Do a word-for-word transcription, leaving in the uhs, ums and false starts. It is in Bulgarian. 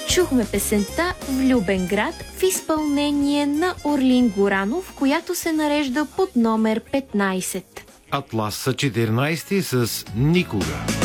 Чухме песента "Влюбен град" в изпълнение на Орлин Горанов, която се нарежда под номер петнайсет. Атлас са четиринайсети с "Никога".